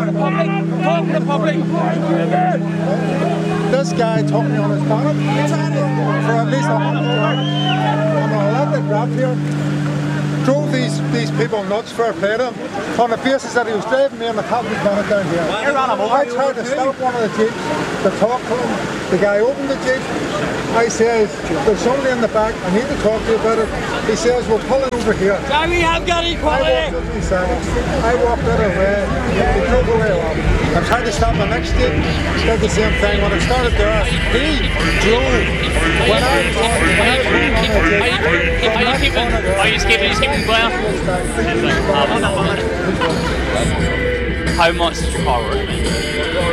Talk to the public. This guy took me on his bonnet for at least 100 yards. On a electric grab here. Drove these people nuts, fair play to him, on the basis that he was driving me in the captain's bonnet down here. I tried to stop one of the jeeps to talk to him. The guy opened the jeep. I says, there's somebody in the back, I need to talk to you about it. He says, we're pulling over here. We have got equality. I walked out of the way. He drove away. I tried to stop the next jeep. Did the same thing. When I started there, he drove. When I was Are you keeping well? How much does your car worth?